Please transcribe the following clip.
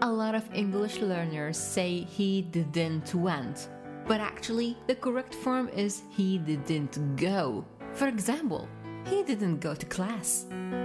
A lot of English learners say he didn't went, but actually the correct form is he didn't go. For example, he didn't go to class.